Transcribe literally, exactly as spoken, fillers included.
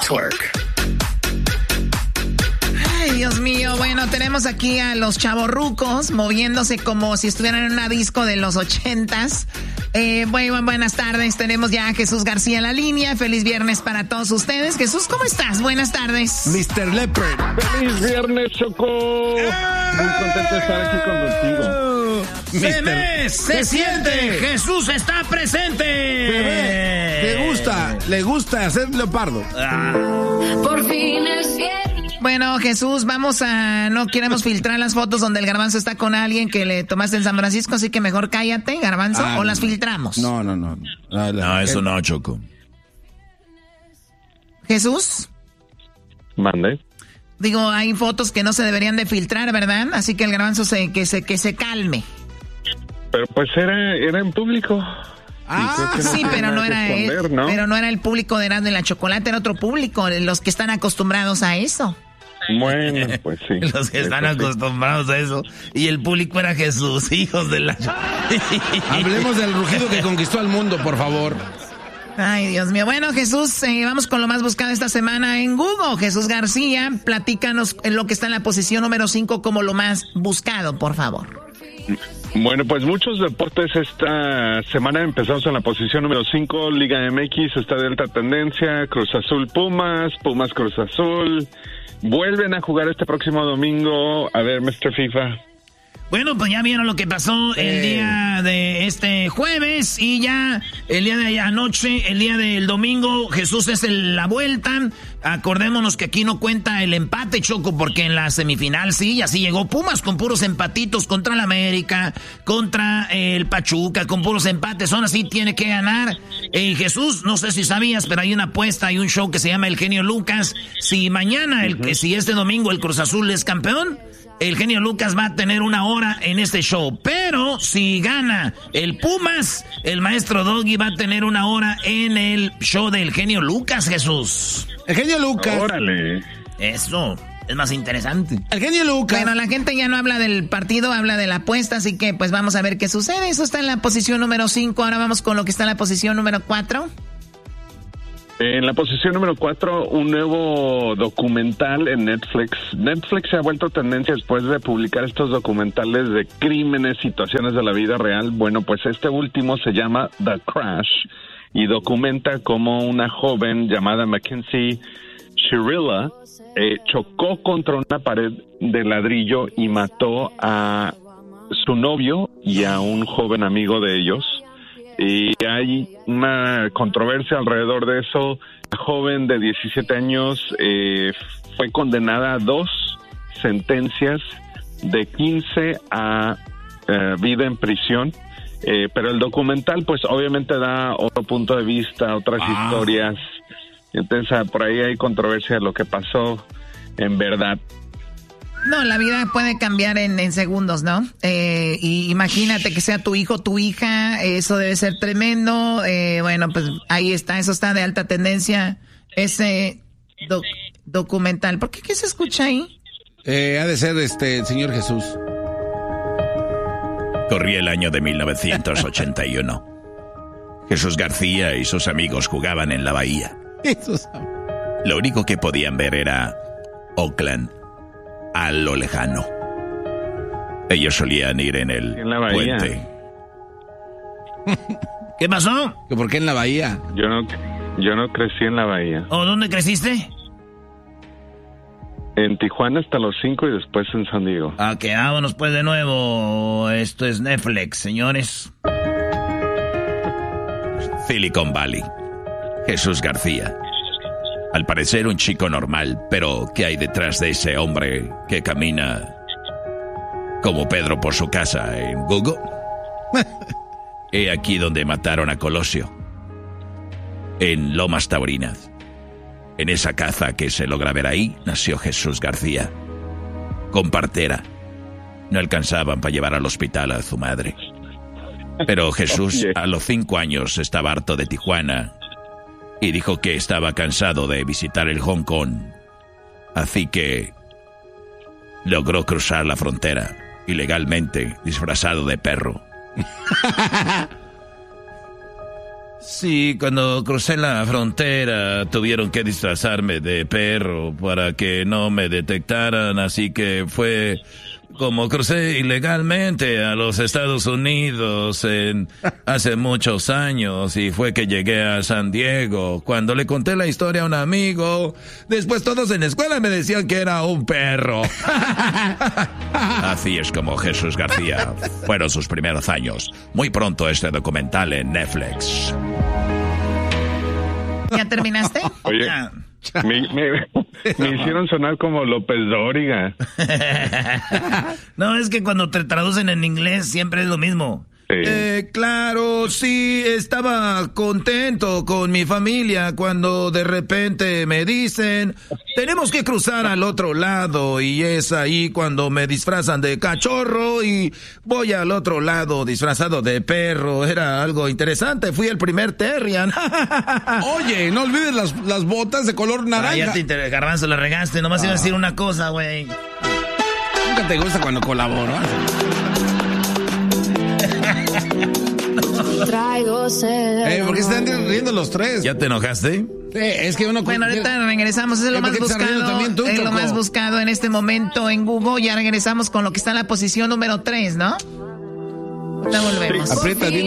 Network. Ay, Dios mío, bueno, tenemos aquí a los chavorrucos moviéndose como si estuvieran en una disco de los ochentas. Eh, bueno, buenas tardes, tenemos ya a Jesús García en la línea. Feliz viernes para todos ustedes. Jesús, ¿cómo estás? Buenas tardes. mister Leopard. Feliz viernes, Choco. Muy contento de estar aquí contigo. Se ve, se siente, Jesús está presente. Se ve, le gusta, le gusta ser leopardo. Ah. Por fin es viernes. Bueno, Jesús, vamos a... No queremos filtrar las fotos donde el Garbanzo está con alguien que le tomaste en San Francisco, así que mejor cállate, Garbanzo, ah, o las filtramos. No, no, no. No, no eso no, Choco. Jesús. Mande. Digo, hay fotos que no se deberían de filtrar, ¿verdad? Así que el Garbanzo se, que, se, que se calme. Pero pues era, era en público. Ah, no sí, pero no era esconder, él, ¿no? pero no era el público de Erasmo y la Chocolate, era otro público, los que están acostumbrados a eso. Bueno, pues sí. Los que están eso acostumbrados sí. a eso. Y el público era Jesús, hijos de la... Hablemos del rugido que conquistó al mundo, por favor. Ay, Dios mío. Bueno, Jesús, eh, vamos con lo más buscado esta semana en Google. Jesús García, platícanos en lo que está en la posición número cinco como lo más buscado, por favor. Bueno, pues muchos deportes esta semana. Empezamos en la posición número cinco, Liga M X está de alta tendencia, Cruz Azul Pumas, Pumas Cruz Azul, vuelven a jugar este próximo domingo. A ver, mister FIFA. Bueno, pues ya vieron lo que pasó el día de este jueves y ya el día de anoche, el día del domingo, Jesús es el, la vuelta. Acordémonos que aquí no cuenta el empate, Choco, porque en la semifinal sí, y así llegó Pumas con puros empatitos contra el América, contra el Pachuca, con puros empates. Aún así tiene que ganar. Eh, Jesús, no sé si sabías, pero hay una apuesta, hay un show que se llama El Genio Lucas. Si mañana, el, uh-huh. si este domingo el Cruz Azul es campeón, el Genio Lucas va a tener una hora en este show. Pero si gana el Pumas, el maestro Doggy va a tener una hora en el show del Genio Lucas, Jesús. El Genio Lucas. Órale. Eso es más interesante. El Genio Lucas. Bueno, la gente ya no habla del partido, habla de la apuesta, así que pues vamos a ver qué sucede. Eso está en la posición número cinco. Ahora vamos con lo que está en la posición número cuatro. En la posición número cuatro, un nuevo documental en Netflix. Netflix se ha vuelto tendencia después de publicar estos documentales de crímenes, situaciones de la vida real. Bueno, pues este último se llama The Crash y documenta cómo una joven llamada Mackenzie Shirilla eh, chocó contra una pared de ladrillo y mató a su novio y a un joven amigo de ellos. Y hay una controversia alrededor de eso. La joven de diecisiete años eh, fue condenada a dos sentencias de quince a eh, vida en prisión. Eh, pero el documental, pues, obviamente da otro punto de vista, otras ah. historias. Entonces, por ahí hay controversia de lo que pasó en verdad. No, la vida puede cambiar en, en segundos, ¿no? Eh, y imagínate que sea tu hijo, tu hija, eso debe ser tremendo. Eh, bueno, pues ahí está, eso está de alta tendencia. Ese doc, documental. ¿Por qué qué se escucha ahí? Eh, ha de ser este el Señor Jesús. Corría el año de mil novecientos ochenta y uno. Jesús García y sus amigos jugaban en la bahía. Esos... Lo único que podían ver era Oakland a lo lejano. Ellos solían ir en el en la bahía. puente. ¿Qué pasó? ¿Que por qué en la bahía? Yo no, yo no crecí en la bahía. ¿O dónde creciste? En Tijuana hasta los cinco y después en San Diego. Ah, que vámonos pues de nuevo. Esto es Netflix, señores. Silicon Valley. Jesús García. Al parecer un chico normal, pero ¿qué hay detrás de ese hombre que camina como Pedro por su casa en Google? He aquí donde mataron a Colosio, en Lomas Taurinas. En esa caza que se logra ver ahí, nació Jesús García, con partera. No alcanzaban para llevar al hospital a su madre. Pero Jesús a los cinco años estaba harto de Tijuana y dijo que estaba cansado de visitar el Hong Kong. Así que logró cruzar la frontera ilegalmente, disfrazado de perro. Sí, cuando crucé la frontera tuvieron que disfrazarme de perro para que no me detectaran, así que fue como crucé ilegalmente a los Estados Unidos en, hace muchos años y fue que llegué a San Diego. Cuando le conté la historia a un amigo, después todos en la escuela me decían que era un perro. Así es como Jesús García fueron sus primeros años. Muy pronto este documental en Netflix. ¿Ya terminaste? Oye, Ya. me, me, me hicieron sonar como López Dóriga. No, es que cuando te traducen en inglés siempre es lo mismo. Sí. Eh, claro, sí, estaba contento con mi familia cuando de repente me dicen, tenemos que cruzar al otro lado, y es ahí cuando me disfrazan de cachorro y voy al otro lado disfrazado de perro. Era algo interesante, fui el primer Terrian. Oye, no olvides las, las botas de color Ah, naranja. ya te inter- Garbanzo, la regaste. Nomás iba a decir una cosa, güey. Nunca te gusta cuando colaboro. Traigo sed. Eh, ¿por qué se están riendo los tres? ¿Ya te enojaste? Eh, es que uno... Bueno, ahorita regresamos, es lo Eh, más ¿por qué te estás riendo buscado, también tú, es lo Choco? más buscado en este momento en Google. Ya regresamos con lo que está en la posición número tres, ¿no? Ya volvemos. Aprieta bien.